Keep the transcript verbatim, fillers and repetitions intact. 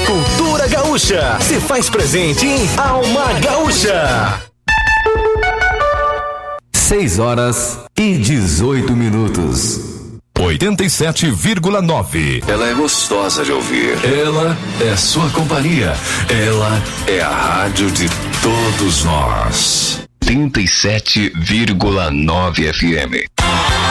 cultura gaúcha se faz presente em Alma Gaúcha. Seis horas e dezoito minutos. oitenta e sete vírgula nove. Ela é gostosa de ouvir. Ela é sua companhia. Ela é a rádio de todos nós. oitenta e sete vírgula nove F M.